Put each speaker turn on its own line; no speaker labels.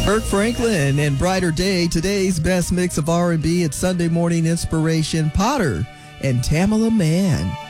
Kirk Franklin and Brighter Day. Today's best mix of R&B. It's Sunday morning inspiration. Potter and Tamala Mann.